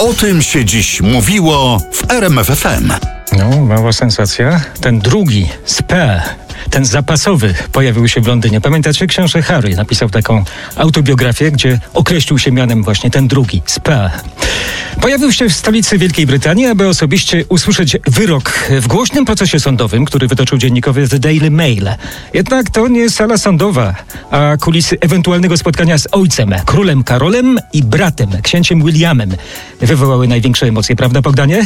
O tym się dziś mówiło w RMF FM. No, mała sensacja. Ten drugi, Spee, ten zapasowy, pojawił się w Londynie. Pamiętacie? Książę Harry napisał taką autobiografię, gdzie określił się mianem właśnie ten drugi, Spee. Pojawił się w stolicy Wielkiej Brytanii, aby osobiście usłyszeć wyrok w głośnym procesie sądowym, który wytoczył dziennikowy The Daily Mail. Jednak to nie sala sądowa, a kulisy ewentualnego spotkania z ojcem, królem Karolem i bratem, księciem Williamem, wywołały największe emocje, prawda, Bogdanie?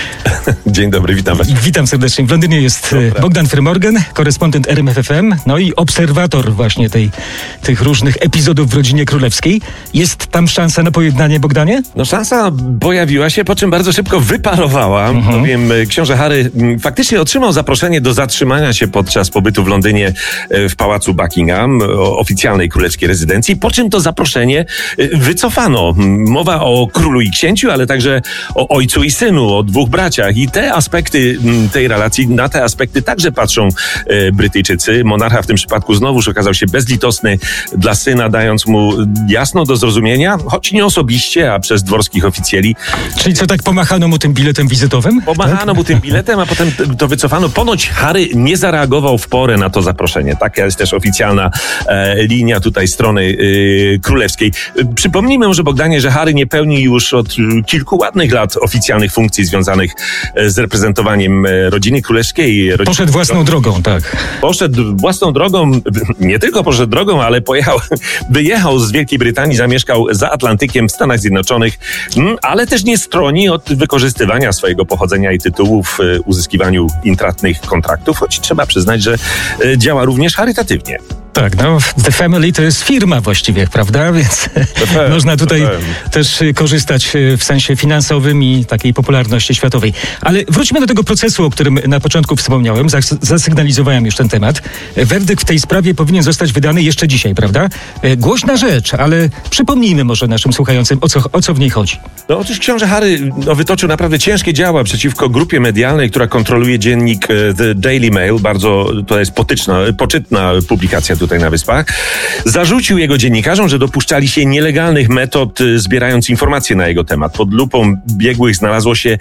Dzień dobry, witam was. Witam serdecznie. W Londynie jest Bogdan Frymorgan, korespondent RMF FM, no i obserwator właśnie tych różnych epizodów w rodzinie królewskiej. Jest tam szansa na pojednanie, Bogdanie? No szansa pojawiła się, po czym bardzo szybko wyparowała, bowiem książę Harry faktycznie otrzymał zaproszenie do zatrzymania się podczas pobytu w Londynie w pałacu Buckingham, oficjalnej królewskiej rezydencji, po czym to zaproszenie wycofano. Mowa o królu i księciu, ale także o ojcu i synu, o dwóch braciach i te aspekty tej relacji, na te aspekty także patrzą Brytyjczycy. Monarcha w tym przypadku znowuż okazał się bezlitosny dla syna, dając mu jasno do zrozumienia, choć nie osobiście, a przez dworskich oficjeli. Czyli co, tak pomachano mu tym biletem wizytowym? Pomachano mu tym biletem, a potem to wycofano. Ponoć Harry nie zareagował w porę na to zaproszenie. Taka jest też oficjalna linia tutaj strony królewskiej. Przypomnijmy może, Bogdanie, że Harry nie pełni już od kilku ładnych lat oficjalnych funkcji związanych z reprezentowaniem rodziny królewskiej. Poszedł własną drogą, tak. Poszedł własną drogą, nie tylko poszedł drogą, ale wyjechał z Wielkiej Brytanii, zamieszkał za Atlantykiem w Stanach Zjednoczonych, ale też nie stroni od wykorzystywania swojego pochodzenia i tytułów w uzyskiwaniu intratnych kontraktów, choć trzeba przyznać, że działa również charytatywnie. Tak, no The Family to jest firma właściwie, prawda? Więc można tutaj też korzystać w sensie finansowym i takiej popularności światowej. Ale wróćmy do tego procesu, o którym na początku wspomniałem. Zasygnalizowałem już ten temat. Werdykt w tej sprawie powinien zostać wydany jeszcze dzisiaj, prawda? Głośna rzecz, ale przypomnijmy może naszym słuchającym, o co w niej chodzi. No otóż książę Harry wytoczył naprawdę ciężkie działa przeciwko grupie medialnej, która kontroluje dziennik The Daily Mail. Bardzo to jest poczytna publikacja tutaj na Wyspach. Zarzucił jego dziennikarzom, że dopuszczali się nielegalnych metod, zbierając informacje na jego temat. Pod lupą biegłych znalazło się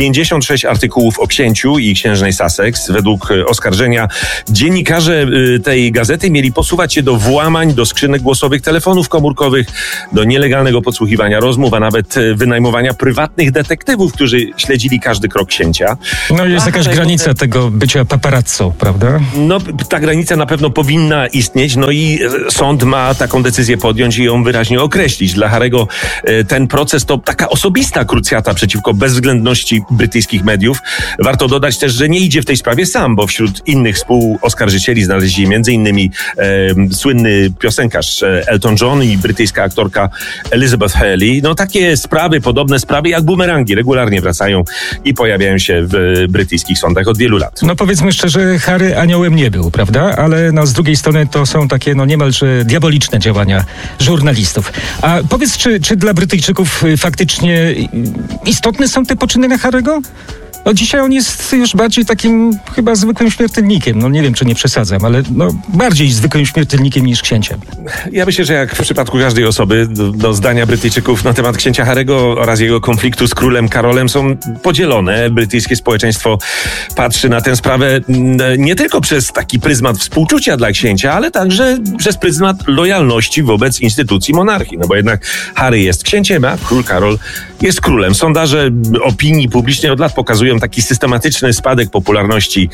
56 artykułów o księciu i księżnej Sussex. Według oskarżenia dziennikarze tej gazety mieli posuwać się do włamań, do skrzynek głosowych, telefonów komórkowych, do nielegalnego podsłuchiwania rozmów, a nawet wynajmowania prywatnych detektywów, którzy śledzili każdy krok księcia. No jest jakaś granica tego bycia paparazzo, prawda? No ta granica na pewno powinna istnieć, no i sąd ma taką decyzję podjąć i ją wyraźnie określić. Dla Harry'ego ten proces to taka osobista krucjata przeciwko bezwzględności brytyjskich mediów. Warto dodać też, że nie idzie w tej sprawie sam, bo wśród innych współoskarżycieli znaleźli m.in. Słynny piosenkarz Elton John i brytyjska aktorka Elizabeth Hurley. No takie sprawy, podobne sprawy jak bumerangi regularnie wracają i pojawiają się w brytyjskich sądach od wielu lat. No powiedzmy szczerze, Harry aniołem nie był, prawda? Ale no z drugiej strony to są takie niemalże diaboliczne działania żurnalistów. A powiedz, czy dla Brytyjczyków faktycznie istotne są te poczynienia Harry'ego? No dzisiaj on jest już bardziej takim chyba zwykłym śmiertelnikiem. No nie wiem, czy nie przesadzam, ale bardziej zwykłym śmiertelnikiem niż księciem. Ja myślę, że jak w przypadku każdej osoby, zdania Brytyjczyków na temat księcia Harry'ego oraz jego konfliktu z królem Karolem są podzielone. Brytyjskie społeczeństwo patrzy na tę sprawę nie tylko przez taki pryzmat współczucia dla księcia, ale także przez pryzmat lojalności wobec instytucji monarchii. No bo jednak Harry jest księciem, a król Karol jest królem. Sondaże opinii publicznej od lat pokazują taki systematyczny spadek popularności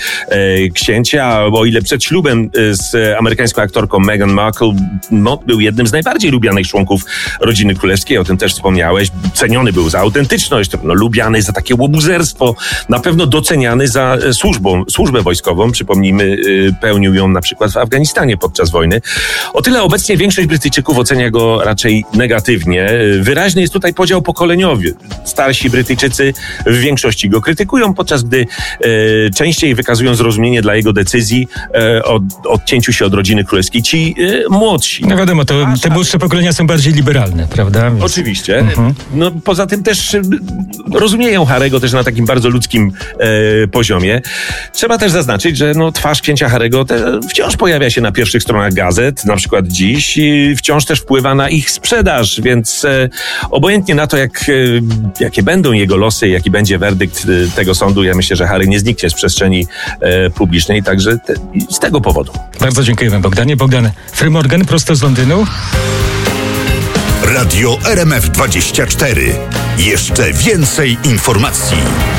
księcia, o ile przed ślubem z amerykańską aktorką Meghan Markle był jednym z najbardziej lubianych członków rodziny królewskiej, o tym też wspomniałeś. Ceniony był za autentyczność, lubiany za takie łobuzerstwo, na pewno doceniany za służbę wojskową. Przypomnijmy, pełnił ją na przykład w Afganistanie podczas wojny. O tyle obecnie większość Brytyjczyków ocenia go raczej negatywnie. Wyraźny jest tutaj podział pokoleniowy. Starsi Brytyjczycy w większości go krytykują, krytykują, podczas gdy częściej wykazują zrozumienie dla jego decyzji o odcięciu się od rodziny królewskiej. Ci młodsi. No wiadomo, te młodsze pokolenia są bardziej liberalne, prawda? Więc... Oczywiście. No, poza tym też rozumieją Harry'ego też na takim bardzo ludzkim poziomie. Trzeba też zaznaczyć, że twarz księcia Harry'ego wciąż pojawia się na pierwszych stronach gazet, na przykład dziś, i wciąż też wpływa na ich sprzedaż, więc obojętnie na to, jakie będą jego losy, jaki będzie werdykt tego sądu, ja myślę, że Harry nie zniknie z przestrzeni publicznej, także z tego powodu. Bardzo dziękujemy, Bogdanie. Bogdan Frymorgan, prosto z Londynu. Radio RMF24. Jeszcze więcej informacji.